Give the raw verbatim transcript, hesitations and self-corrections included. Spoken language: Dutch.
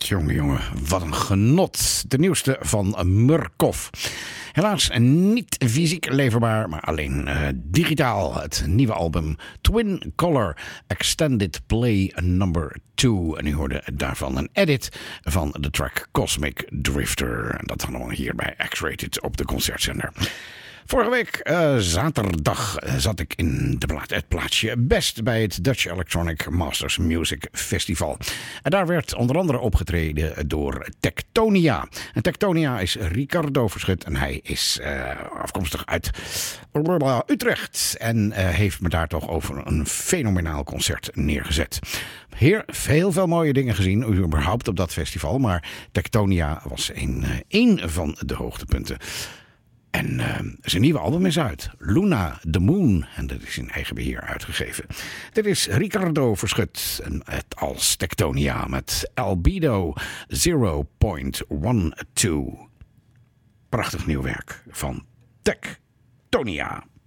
Jongen, jongen, wat een genot. De nieuwste van Murkoff. Helaas niet fysiek leverbaar, maar alleen uh, digitaal. Het nieuwe album Twin Color Extended Play number two. En u hoorde daarvan een edit van de track Cosmic Drifter. En dat allemaal hier bij X-Rated op de Concertzender. Vorige week, uh, zaterdag, uh, zat ik in de plaat, het plaatsje Best bij het Dutch Electronic Masters Music Festival. En daar werd onder andere opgetreden door Tectonia. En Tectonia is Ricardo Verschut en hij is uh, afkomstig uit Utrecht. En uh, heeft me daar toch over een fenomenaal concert neergezet. Heer, veel, veel mooie dingen gezien, überhaupt op dat festival. Maar Tectonia was een, uh, een van de hoogtepunten. En uh, zijn nieuwe album is uit. Luna the Moon. En dat is in eigen beheer uitgegeven. Dit is Ricardo Verschut. En het als Tectonia met Albedo nul komma twaalf. Prachtig nieuw werk van Tectonia.